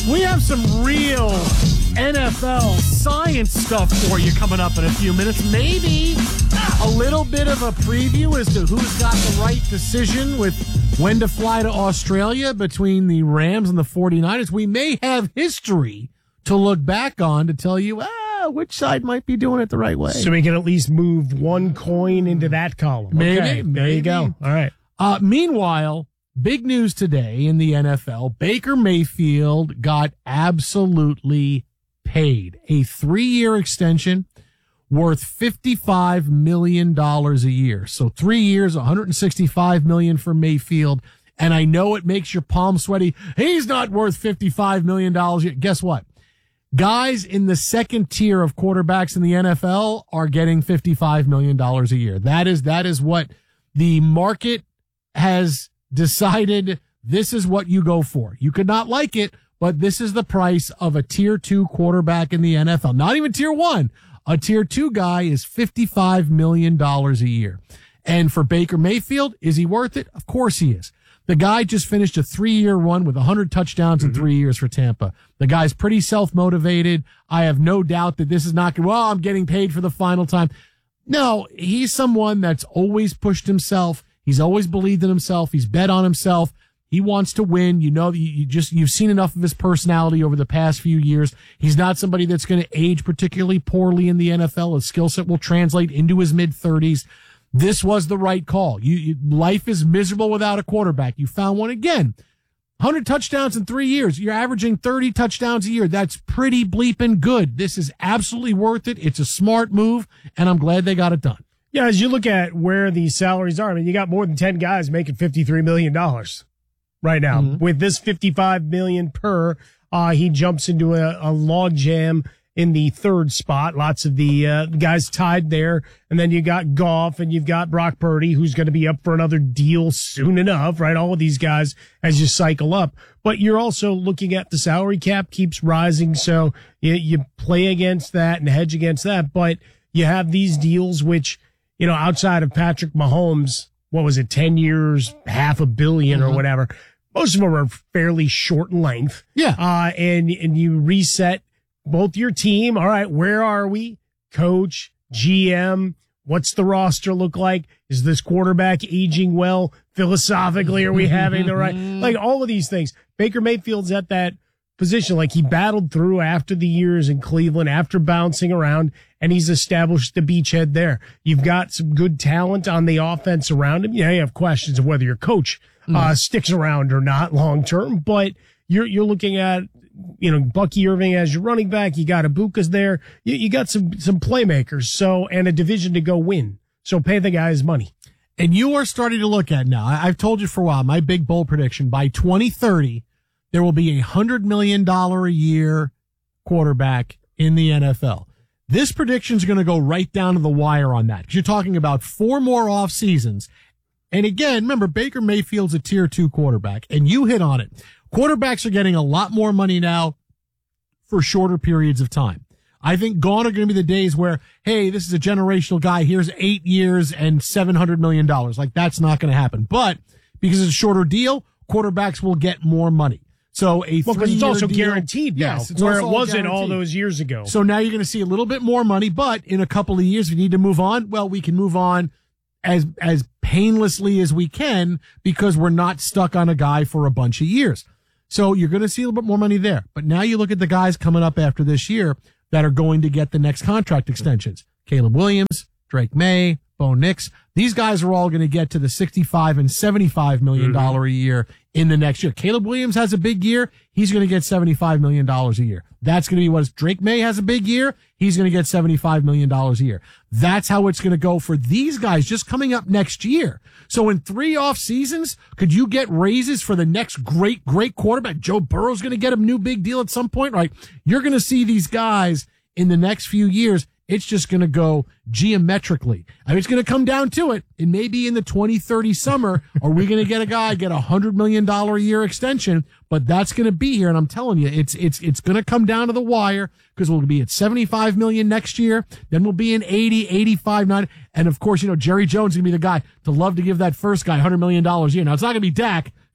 We have some real NFL science stuff for you coming up in a few minutes. Maybe a little bit of a preview as to who's got the right decision with when to fly to Australia between the Rams and the 49ers. We may have history to look back on to tell you which side might be doing it the right way. So we can at least move one coin into that column. Maybe. Okay, there you go. All right. Meanwhile, big news today in the NFL. Baker Mayfield got absolutely paid. A 3-year extension worth $55 million a year. So 3 years, $165 million for Mayfield. And I know it makes your palm sweaty. He's not worth $55 million a year. Guess what? Guys in the second tier of quarterbacks in the NFL are getting $55 million a year. That is what the market has decided. This is what you go for. You could not like it, but this is the price of a tier 2 quarterback in the NFL. Not even tier 1. A tier 2 guy is $55 million a year. And for Baker Mayfield, is he worth it? Of course he is. The guy just finished a 3-year run with 100 touchdowns in 3 years for Tampa. The guy's pretty self-motivated. I have no doubt that this is not going, I'm getting paid for the final time. No, he's someone that's always pushed himself. He's always believed in himself. He's bet on himself. He wants to win. You know, you've seen enough of his personality over the past few years. He's not somebody that's going to age particularly poorly in the NFL. His skill set will translate into his mid-30s. This was the right call. Life is miserable without a quarterback. You found one again. 100 touchdowns in 3 years. You're averaging 30 touchdowns a year. That's pretty bleeping good. This is absolutely worth it. It's a smart move, and I'm glad they got it done. Yeah, as you look at where these salaries are, I mean, you got more than 10 guys making $53 million right now. Mm-hmm. With this $55 million per, he jumps into a logjam in the third spot. Lots of the guys tied there. And then you got Goff and you've got Brock Purdy, who's going to be up for another deal soon enough, right? All of these guys as you cycle up. But you're also looking at the salary cap keeps rising. So you play against that and hedge against that. But you have these deals which, you know, outside of Patrick Mahomes, what was it, 10 years, $500 million or whatever. Most of them are fairly short in length. Yeah. And you reset both your team. All right, where are we? Coach, GM, what's the roster look like? Is this quarterback aging well? Philosophically, are we having the right, like all of these things. Baker Mayfield's at that position. Like he battled through after the years in Cleveland, after bouncing around, and he's established the beachhead there. You've got some good talent on the offense around him. Yeah, you have questions of whether your coach sticks around or not long term, but you're looking at, you know, Bucky Irving as your running back. You got Ibuka's there. You got some playmakers. So, and a division to go win. So pay the guys money. And you are starting to look at now. I've told you for a while, my big bold prediction by 2030, there will be $100 million a year quarterback in the NFL. This prediction is going to go right down to the wire on that. 'Cause you're talking about 4 more off seasons. And again, remember, Baker Mayfield's a tier 2 quarterback, and you hit on it. Quarterbacks are getting a lot more money now for shorter periods of time. I think gone are going to be the days where, hey, this is a generational guy. Here's 8 years and $700 million. Like, that's not going to happen. But because it's a shorter deal, quarterbacks will get more money. So because it's also deal, guaranteed now, yes, where it wasn't all those years ago. So now you're going to see a little bit more money, but in a couple of years, if you need to move on, well, we can move on as painlessly as we can because we're not stuck on a guy for a bunch of years. So you're going to see a little bit more money there. But now you look at the guys coming up after this year that are going to get the next contract extensions. Caleb Williams, Drake May, Bo Nix. These guys are all going to get to the $65 and $75 million a year in the next year. Caleb Williams has a big year. He's going to get $75 million a year. That's going to be what Drake May has a big year. He's going to get $75 million a year. That's how it's going to go for these guys just coming up next year. So in 3 off seasons, could you get raises for the next great quarterback? Joe Burrow's going to get a new big deal at some point, right? You're going to see these guys in the next few years. It's just going to go geometrically. I mean, it's going to come down to it. And maybe in the 2030 summer, are we going to get a guy get $100 million a year extension? But that's going to be here. And I'm telling you, it's going to come down to the wire because we'll be at 75 million next year. Then we'll be in 80, 85, 90. And of course, you know, Jerry Jones is going to be the guy to love to give that first guy $100 million a year. Now it's not going to be Dak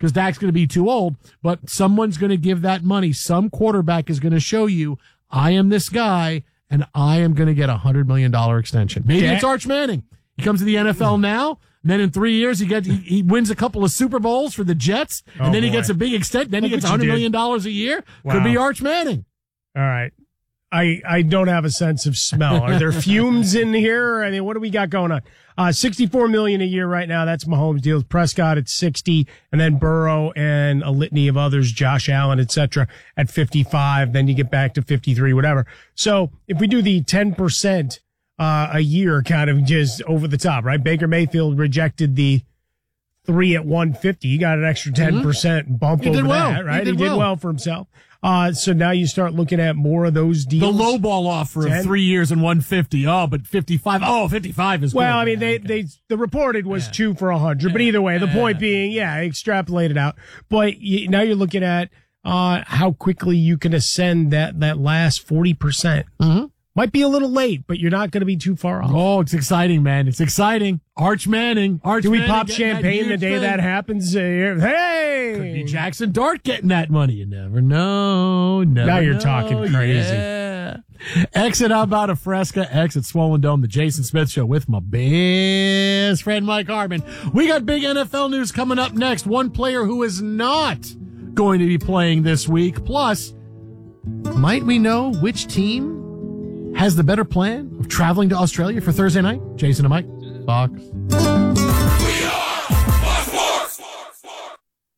because Dak's going to be too old, but someone's going to give that money. Some quarterback is going to show you, I am this guy, and I am going to get $100 million extension. Maybe it's Arch Manning. He comes to the NFL now, and then in 3 years he wins a couple of Super Bowls for the Jets, and then he gets a big extension. Then he gets $100 million a year. Wow. Could be Arch Manning. All right. I don't have a sense of smell. Are there fumes in here? I mean, what do we got going on? $64 million a year right now. That's Mahomes' deal. Prescott at 60, and then Burrow and a litany of others, Josh Allen, etc., at 55. Then you get back to 53, whatever. So if we do the 10% a year, kind of just over the top, right? Baker Mayfield rejected the 3 at 150. He got an extra 10% bump over that, right? He did well for himself. So now you start looking at more of those deals. The low ball offer of 3 years and 150. Oh, but 55. Oh, 55 is well. good. I mean, the reported was 2 for 100, but either way, the point being, extrapolate it out. But now you're looking at how quickly you can ascend that last 40%. Mm-hmm. Might be a little late, but you're not going to be too far off. Oh, it's exciting, man. It's exciting. Arch Manning. Do we pop champagne the day that happens? Hey! Could be Jackson Dart getting that money. You never know. Now you're talking crazy. Yeah. Exit, how about a Fresca? Exit Swollen Dome, the Jason Smith Show with my best friend Mike Harmon. We got big NFL news coming up next. One player who is not going to be playing this week. Plus, might we know which team has the better plan of traveling to Australia for Thursday night? Jason and Mike, Fox. We are Fox Sports.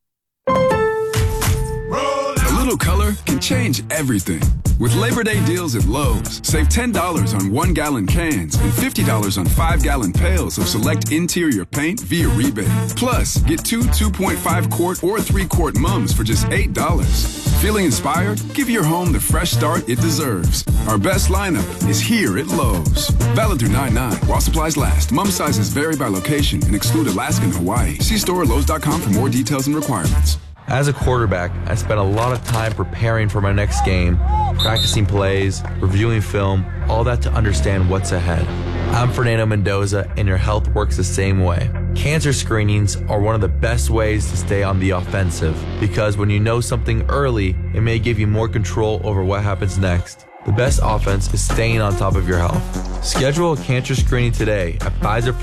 A little color can change everything. With Labor Day deals at Lowe's, save $10 on 1-gallon cans and $50 on 5-gallon pails of select interior paint via rebate. Plus, get 2 2.5-quart or 3-quart mums for just $8. Feeling inspired? Give your home the fresh start it deserves. Our best lineup is here at Lowe's. Valid through 9/9 while supplies last. Mum sizes vary by location and exclude Alaska and Hawaii. See store at Lowe's.com for more details and requirements. As a quarterback, I spent a lot of time preparing for my next game, practicing plays, reviewing film, all that to understand what's ahead. I'm Fernando Mendoza, and your health works the same way. Cancer screenings are one of the best ways to stay on the offensive, because when you know something early, it may give you more control over what happens next. The best offense is staying on top of your health. Schedule a cancer screening today at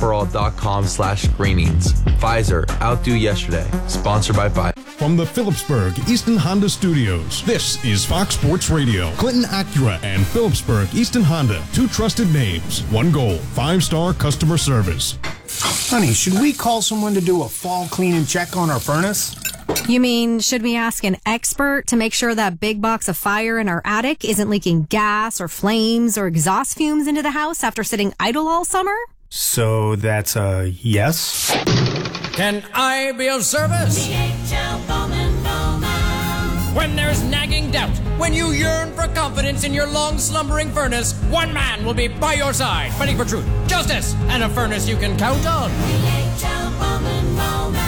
PfizerForAll.com/screenings. Pfizer, outdo yesterday. Sponsored by Pfizer. From the Phillipsburg Easton Honda Studios, this is Fox Sports Radio. Clinton Acura and Phillipsburg Easton Honda, 2 trusted names, 1 goal, 5-star customer service. Honey, should we call someone to do a fall cleaning check on our furnace? You mean, should we ask an expert to make sure that big box of fire in our attic isn't leaking gas or flames or exhaust fumes into the house after sitting idle all summer? So that's a yes? Can I be of service? DHL Bowman Bowman. When there's nagging doubt, when you yearn for confidence in your long slumbering furnace, one man will be by your side, fighting for truth, justice, and a furnace you can count on. DHL Bowman Bowman.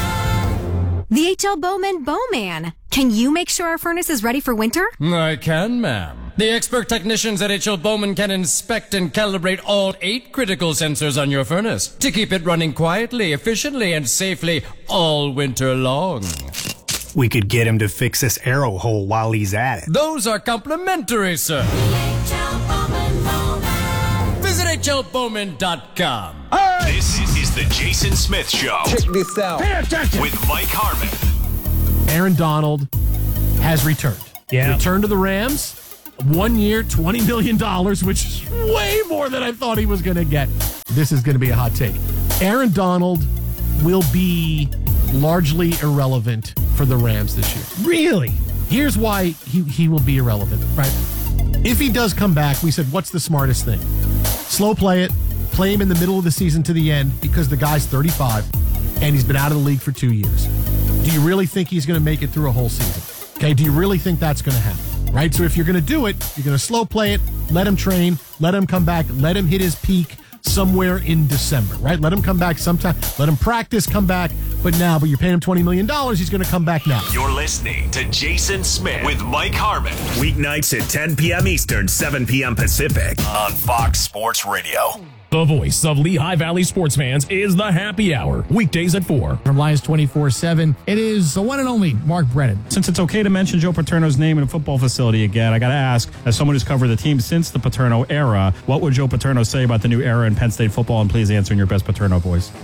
The H.L. Bowman Bowman. Can you make sure our furnace is ready for winter? I can, ma'am. The expert technicians at H.L. Bowman can inspect and calibrate all 8 critical sensors on your furnace to keep it running quietly, efficiently, and safely all winter long. We could get him to fix this arrow hole while he's at it. Those are complimentary, sir. DHL Bowman Bowman. Visit HLBowman.com. This is the Jason Smith Show. Check this out. With Mike Harmon. Aaron Donald has returned. Yeah. Returned to the Rams. 1 year, $20 million, which is way more than I thought he was going to get. This is going to be a hot take. Aaron Donald will be largely irrelevant for the Rams this year. Really? Here's why he will be irrelevant, right? If he does come back, we said, what's the smartest thing? Slow play it. Play him in the middle of the season to the end because the guy's 35 and he's been out of the league for 2 years. Do you really think he's going to make it through a whole season? Okay, do you really think that's going to happen? Right? So if you're going to do it, you're going to slow play it, let him train, let him come back, let him hit his peak somewhere in December, right? Let him come back sometime. Let him practice, come back. But you're paying him $20 million. He's going to come back now. You're listening to Jason Smith with Mike Harmon. Weeknights at 10 p.m. Eastern, 7 p.m. Pacific on Fox Sports Radio. The voice of Lehigh Valley sports fans is the Happy Hour, weekdays at 4. From Lions 24/7, it is the one and only Mark Brennan. Since it's okay to mention Joe Paterno's name in a football facility again, I got to ask, as someone who's covered the team since the Paterno era, what would Joe Paterno say about the new era in Penn State football? And please answer in your best Paterno voice.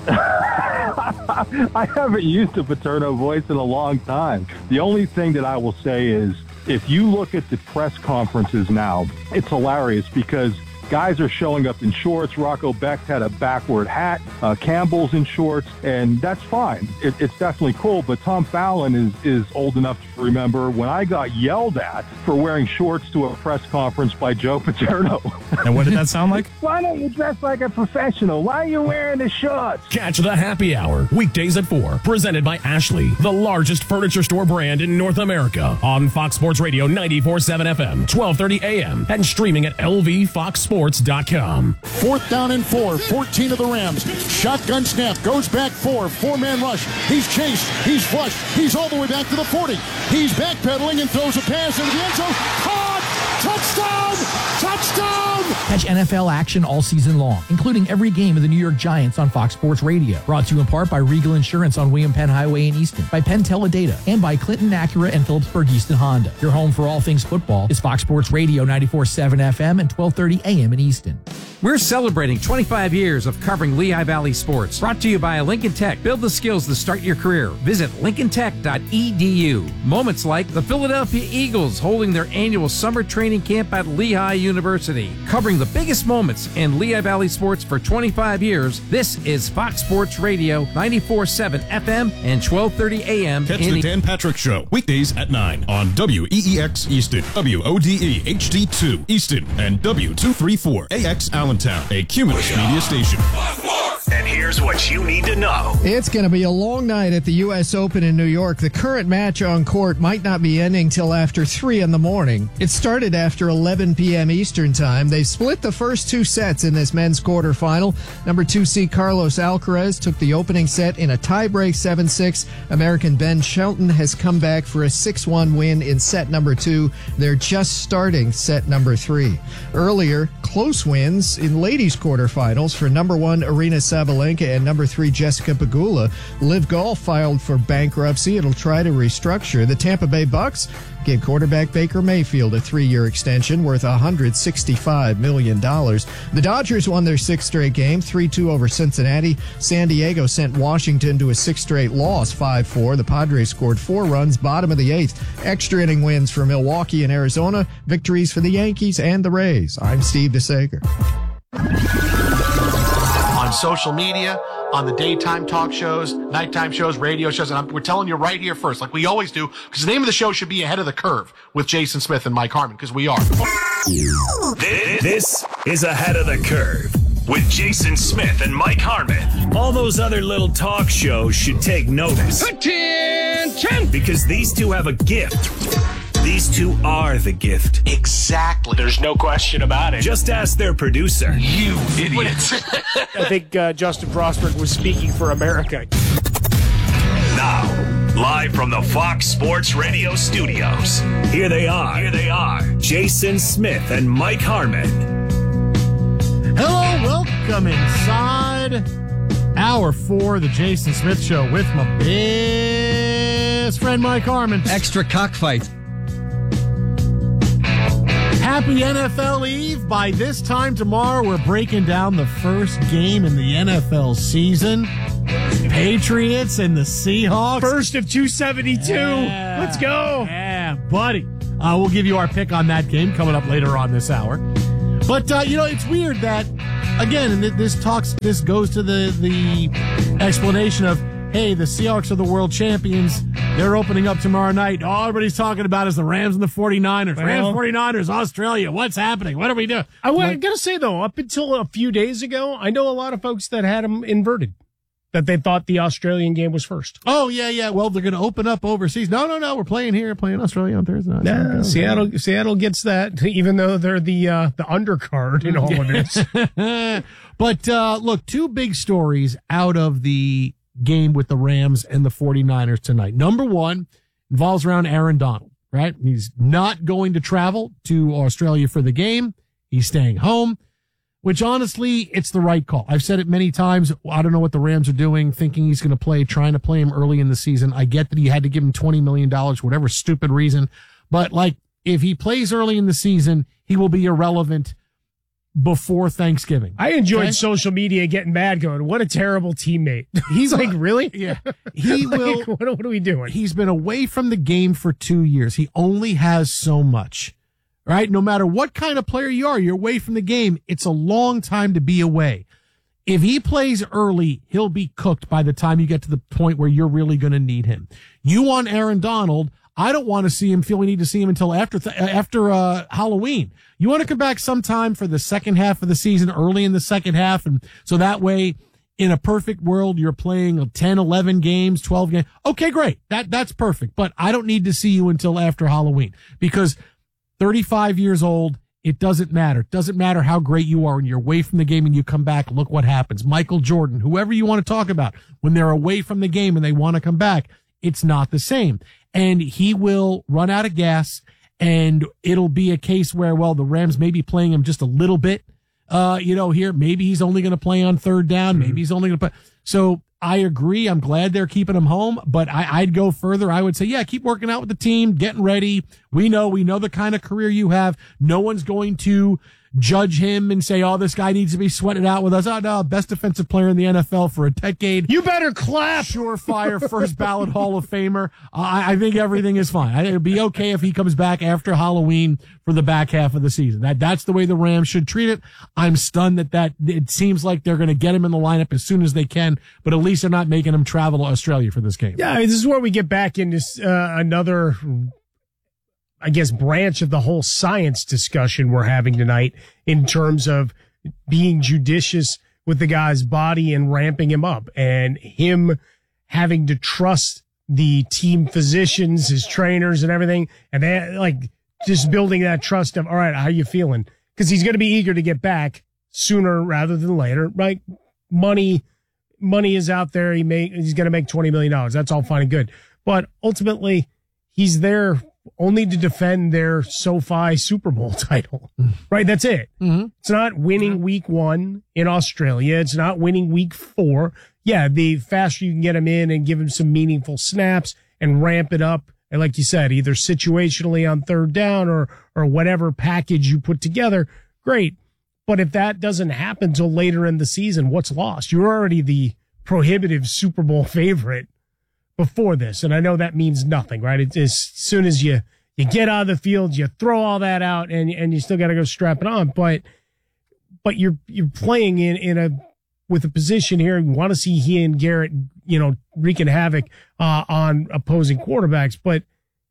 I haven't used a Paterno voice in a long time. The only thing that I will say is, if you look at the press conferences now, it's hilarious because guys are showing up in shorts. Rocco Becht had a backward hat. Campbell's in shorts, and that's fine. It's definitely cool, but Tom Fallon is old enough to remember when I got yelled at for wearing shorts to a press conference by Joe Paterno. And what did that sound like? Why don't you dress like a professional? Why are you wearing the shorts? Catch the Happy Hour, weekdays at 4, presented by Ashley, the largest furniture store brand in North America, on Fox Sports Radio 94.7 FM, 12:30 a.m., and streaming at lvfoxsports.com. 4th down and 4, 14 of the Rams. Shotgun snap, goes back 4-man rush. He's chased, he's flushed, he's all the way back to the 40. He's backpedaling and throws a pass into the end zone. Caught! Touchdown! Touchdown! Catch NFL action all season long, including every game of the New York Giants on Fox Sports Radio. Brought to you in part by Regal Insurance on William Penn Highway in Easton, by Penn Teledata, and by Clinton Acura and Phillipsburg Easton Honda. Your home for all things football is Fox Sports Radio 94.7 FM and 12:30 a.m. in Easton. We're celebrating 25 years of covering Lehigh Valley sports. Brought to you by Lincoln Tech. Build the skills to start your career. Visit lincolntech.edu. Moments like the Philadelphia Eagles holding their annual summer training camp at Lehigh University. Covering the biggest moments in Lehigh Valley sports for 25 years, this is Fox Sports Radio 94.7 FM and 12:30 a.m. Catch the Dan Patrick Show, weekdays at 9 on WEEX Easton, WODE HD2 Easton, and W234AX Allentown, a Cumulus media station. And here's what you need to know. It's going to be a long night at the U.S. Open in New York. The current match on court might not be ending till after 3 in the morning. It started after 11 p.m. Eastern Time. They split the first 2 sets in this men's quarterfinal. Number 2 seed Carlos Alcaraz took the opening set in a tiebreak 7-6. American Ben Shelton has come back for a 6-1 win in set number 2. They're just starting set number 3. Earlier, close wins in ladies quarterfinals for number 1 Aryna Sabalenka and number 3 Jessica Pegula. Liv Golf filed for bankruptcy. It'll try to restructure. The Tampa Bay Bucks gave quarterback Baker Mayfield a 3-year extension worth $165 million. The Dodgers won their 6th straight game, 3-2 over Cincinnati. San Diego sent Washington to a 6th straight loss, 5-4. The Padres scored 4 runs, bottom of the 8th. Extra inning wins for Milwaukee and Arizona, victories for the Yankees and the Rays. I'm Steve DeSager. On social media, on the daytime talk shows, nighttime shows, radio shows, and we're telling you right here first, like we always do, because the name of the show should be Ahead of the Curve with Jason Smith and Mike Harmon, because we are. This is Ahead of the Curve with Jason Smith and Mike Harmon. All those other little talk shows should take notice. Attention! Because these two have a gift. These two are the gift. Exactly. There's no question about it. Just ask their producer. You idiots. I think Justin Frostberg was speaking for America. Now, live from the Fox Sports Radio studios, here they are, Jason Smith and Mike Harmon. Hello, welcome inside Hour 4 of the Jason Smith Show with my best friend Mike Harmon. Extra cockfight. Happy NFL Eve. By this time tomorrow, we're breaking down the first game in the NFL season. Patriots and the Seahawks. First of 272. Yeah. Let's go. Yeah, buddy. We'll give you our pick on that game coming up later on this hour. But, it's weird that, again, and this goes to the explanation of, hey, the Seahawks are the world champions. They're opening up tomorrow night. All everybody's talking about is the Rams and the 49ers. Well, Rams, 49ers, Australia. What's happening? What are we doing? I got to say, though, up until a few days ago, I know a lot of folks that had them inverted, that they thought the Australian game was first. Oh, yeah. Well, they're going to open up overseas. No. We're playing here, playing Australia on Thursday. Nah, Seattle gets that, even though they're the undercard in all of this. But, look, 2 big stories out of the game with the Rams and the 49ers tonight. Number 1 involves around Aaron Donald, right? He's not going to travel to Australia for the game. He's staying home. which honestly, it's the right call. I've said it many times. I don't know what the Rams are doing, thinking he's going to play, trying to play him early in the season. I get that he had to give him $20 million, whatever stupid reason. But like, if he plays early in the season, he will be irrelevant before Thanksgiving. I enjoyed social media getting mad going, what a terrible teammate. He's like, really? Yeah. He will. What are we doing? He's been away from the game for 2 years. He only has so much, right? No matter what kind of player you are, you're away from the game. It's a long time to be away. If he plays early, he'll be cooked by the time you get to the point where you're really going to need him. You want Aaron Donald. I don't want to see him, feel we need to see him until after Halloween. You want to come back sometime for the second half of the season, early in the second half. And so that way, in a perfect world, you're playing 10, 11 games, 12 games. Okay, great. That's perfect. But I don't need to see you until after Halloween because 35 years old, it doesn't matter. It doesn't matter how great you are when you're away from the game and you come back. Look what happens. Michael Jordan, whoever you want to talk about, when they're away from the game and they want to come back, it's not the same. And he will run out of gas, and it'll be a case where, well, the Rams may be playing him just a little bit, here. Maybe he's only going to play on third down. Maybe he's only going to play. So I agree. I'm glad they're keeping him home, but I'd go further. I would say, yeah, keep working out with the team, getting ready. We know the kind of career you have. No one's going to judge him and say, oh, this guy needs to be sweated out with us. Oh, no, best defensive player in the NFL for a decade. You better clap. Surefire first ballot Hall of Famer. I think everything is fine. I think it'd be okay if he comes back after Halloween for the back half of the season. That's the way the Rams should treat it. I'm stunned that it seems like they're going to get him in the lineup as soon as they can, but at least they're not making him travel to Australia for this game. Yeah, this is where we get back into another, I guess, branch of the whole science discussion we're having tonight in terms of being judicious with the guy's body and ramping him up and him having to trust the team physicians, his trainers and everything. And they just building that trust of, all right, how you feeling? Because he's going to be eager to get back sooner rather than later, right? Money is out there. He's going to make $20 million. That's all fine and good. But ultimately he's there only to defend their SoFi Super Bowl title, right? That's it. Mm-hmm. It's not winning week 1 in Australia. It's not winning week 4. Yeah, the faster you can get him in and give him some meaningful snaps and ramp it up. And like you said, either situationally on third down or whatever package you put together, great. But if that doesn't happen till later in the season, what's lost? You're already the prohibitive Super Bowl favorite before this. And I know that means nothing, right? It's as soon as you get out of the field, you throw all that out and you still got to go strap it on. But you're playing with a position here. You want to see he and Garrett, wreaking havoc, on opposing quarterbacks. But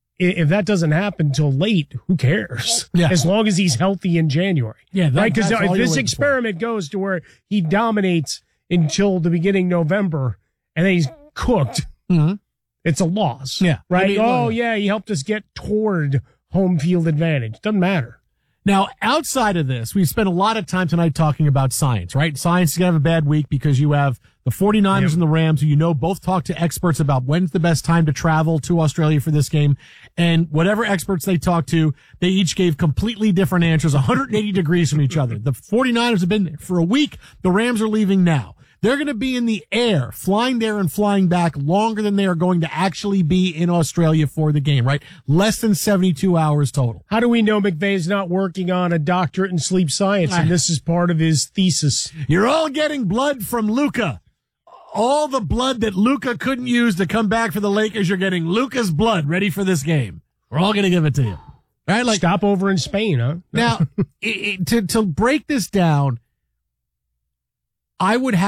if that doesn't happen till late, who cares? Yeah. As long as he's healthy in January. Yeah. Right. Because if this experiment goes to where he dominates until the beginning of November and then he's cooked, mm-hmm. It's a loss. Yeah. Right? He helped us get toward home field advantage. Doesn't matter. Now, outside of this, we've spent a lot of time tonight talking about science, right? Science is going to have a bad week because you have the 49ers and the Rams, who both talk to experts about when's the best time to travel to Australia for this game. And whatever experts they talk to, they each gave completely different answers, 180 degrees from each other. The 49ers have been there for a week. The Rams are leaving now. They're going to be in the air, flying there and flying back longer than they are going to actually be in Australia for the game, right? Less than 72 hours total. How do we know McVay's not working on a doctorate in sleep science and this is part of his thesis? You're all getting blood from Luka. All the blood that Luka couldn't use to come back for the Lakers, you're getting Luka's blood ready for this game. We're all going to give it to you. Right? Stop over in Spain, huh? Now, to break this down, I would have